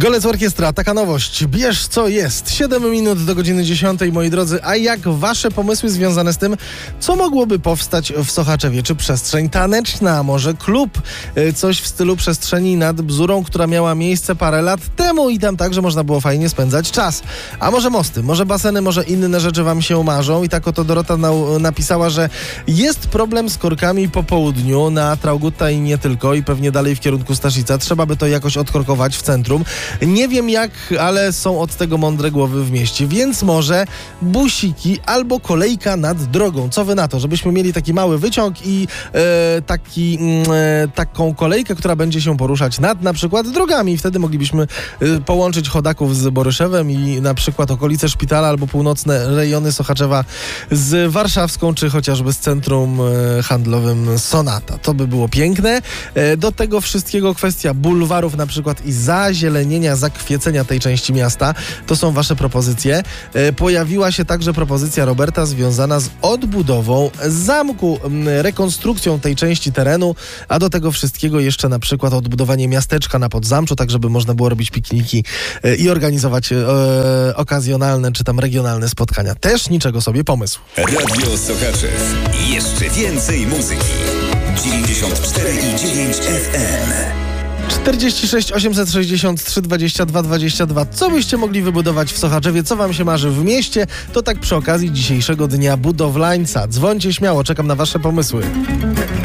Golec Orkiestra, taka nowość. Bierz co jest. 7 minut do godziny 10, moi drodzy. A jak wasze pomysły związane z tym, co mogłoby powstać w Sochaczewie? Czy przestrzeń taneczna, może klub? Coś w stylu przestrzeni nad Bzurą, która miała miejsce parę lat temu i tam także można było fajnie spędzać czas. A może mosty, może baseny, może inne rzeczy wam się marzą. I tak oto Dorota napisała, że jest problem z korkami po południu na Traugutta i nie tylko, i pewnie dalej w kierunku Staszica. Trzeba by to jakoś odkorkować w centrum. Nie wiem jak, ale są od tego mądre głowy w mieście, więc może busiki albo kolejka nad drogą. Co wy na to? Żebyśmy mieli taki mały wyciąg i taką kolejkę, która będzie się poruszać nad na przykład drogami. Wtedy moglibyśmy połączyć chodaków z Boryszewem i na przykład okolice szpitala albo północne rejony Sochaczewa z warszawską, czy chociażby z centrum handlowym Sonata. To by było piękne. Do tego wszystkiego kwestia bulwarów na przykład i zazielenienia, zakwiecenia tej części miasta. To są wasze propozycje. Pojawiła się także propozycja Roberta związana z odbudową zamku, rekonstrukcją tej części terenu, a do tego wszystkiego jeszcze na przykład odbudowanie miasteczka na Podzamczu, tak żeby można było robić pikniki i organizować okazjonalne czy tam regionalne spotkania. Też niczego sobie pomysł. Radio Sochaczew. Jeszcze więcej muzyki. 94,9 FM. 46 863 22 22. Co byście mogli wybudować w Sochaczewie? Co wam się marzy w mieście? To tak przy okazji dzisiejszego Dnia Budowlańca. Dzwońcie śmiało, czekam na wasze pomysły.